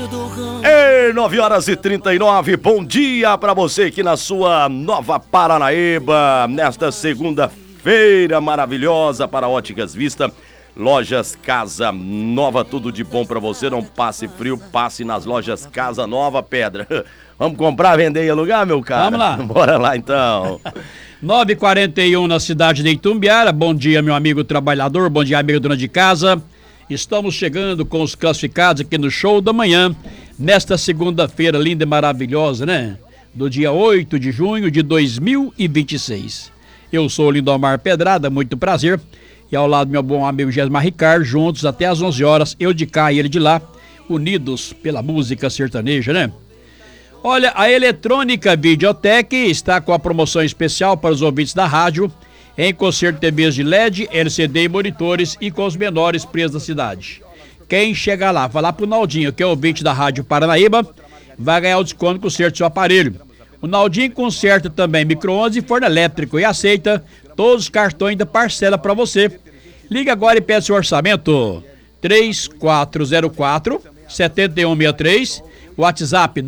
Ei, 9h39, bom dia pra você aqui na sua Nova Paranaíba, nesta segunda-feira maravilhosa para Óticas Vista, Lojas Casa Nova, tudo de bom pra você, não passe frio, passe nas Lojas Casa Nova, Pedra. Vamos comprar, vender e alugar, meu cara? Vamos lá. Bora lá então. 9h41 na cidade de Itumbiara, bom dia meu amigo trabalhador, bom dia amigo dona de casa. Estamos chegando com os classificados aqui no Show da Manhã, nesta segunda-feira linda e maravilhosa, né? Do dia 8 de junho de 2026. Eu sou o Lindomar Pedrada, muito prazer. E ao lado do meu bom amigo Gesmar Ricardo, juntos até às 11 horas, eu de cá e ele de lá, unidos pela música sertaneja, né? Olha, a Eletrônica Videotec está com a promoção especial para os ouvintes da rádio, em concerto de TVs de LED, LCD e monitores e com os menores preços da cidade. Quem chegar lá, falar pro Naldinho, que é ouvinte da Rádio Paranaíba, vai ganhar o desconto com o conserto do seu aparelho. O Naldinho conserta também micro-ondas e forno elétrico e aceita todos os cartões da parcela para você. Liga agora e peça seu orçamento. 3404-7163, WhatsApp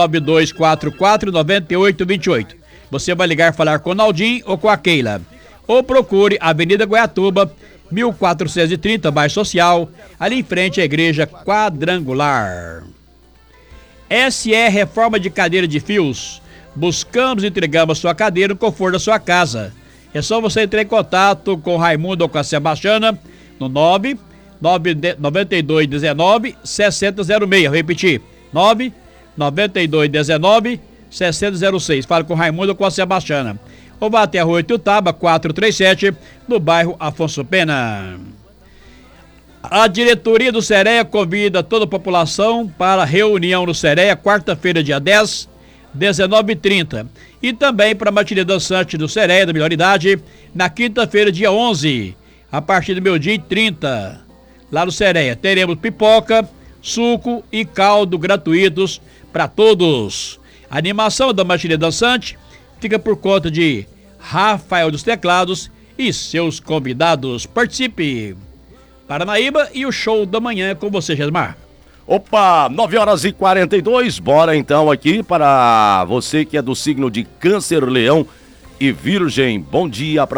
992449828. Você vai ligar e falar com o Naldinho ou com a Keila. Ou procure Avenida Goiatuba, 1430, bairro Social, ali em frente à Igreja Quadrangular. SE Reforma de Cadeira de Fios. Buscamos e entregamos a sua cadeira no conforto da sua casa. É só você entrar em contato com o Raimundo ou com a Sebastiana no 99219-6006. Repetir, 99219-6006. Fala com o Raimundo ou com a Sebastiana. Ou vá até a Rua Ituiutaba, 437, no bairro Afonso Pena. A diretoria do Sereia convida toda a população para a reunião no Sereia, quarta-feira, dia 10, 19h30. E também para a matinê dançante do Sereia, da melhor idade, na quinta-feira, dia 11, a partir do meio-dia e 30. Lá no Sereia teremos pipoca, suco e caldo gratuitos para todos. A animação da matinê dançante fica por conta de Rafael dos Teclados e seus convidados. Participe! Paranaíba e o Show da Manhã é com você, Gesmar. Opa, 9h42, bora então aqui para você que é do signo de Câncer, Leão e Virgem. Bom dia para